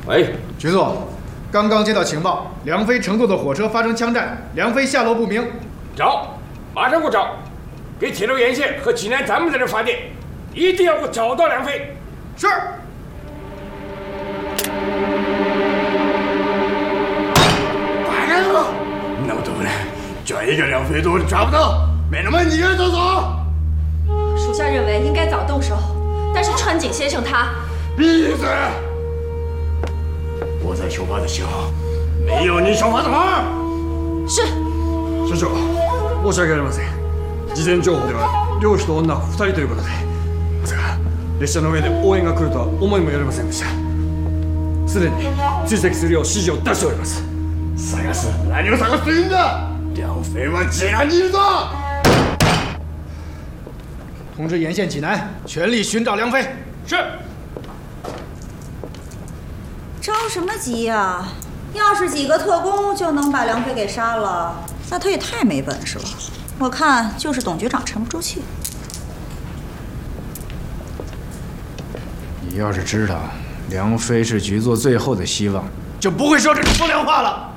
喂， 局座，刚刚接到情报，梁飞乘坐的火车发生枪战，梁飞下落不明。 找，马上给我找，给铁路沿线和济南咱们在这发电，一定要给我找到梁飞。 是。 白了，那么多人，居然一个梁飞都抓不到，没那么你人走走。 属下认为应该早动手，但是川井先生他…… 闭嘴！我在修法的时候，没有你修法的话。 是。 所長、申し訳ありません。事前情報では漁師と女2人ということで、まさか列車の上で応援が来るとは思いもよりませんでした。すでに追跡するよう指示を出しております。探す？何を探すというんだ？梁飞は济南にいるぞ！ 通知沿线济南，全力寻找梁飞。 是。 着什么急呀？要是几个特工就能把梁飞给杀了，那他也太没本事了。我看就是董局长沉不住气。 你要是知道梁飞是局座最后的希望，就不会说这种风凉话了。